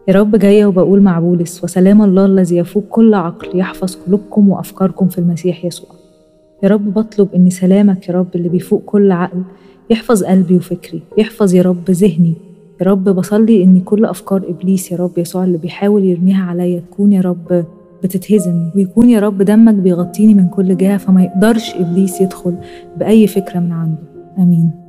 يا رب جاية وبقول مع بولس: وسلام الله الذي يفوق كل عقل يحفظ قلوبكم وأفكاركم في المسيح يسوع. يا رب بطلب إن سلامك يا رب اللي بيفوق كل عقل يحفظ قلبي وفكري، يحفظ يا رب ذهني. يا رب بصلي إن كل أفكار إبليس يا رب يسوع اللي بيحاول يرميها عليا تكون يا رب بتتهزم، ويكون يا رب دمك بيغطيني من كل جهة، فما يقدرش إبليس يدخل بأي فكرة من عنده. آمين.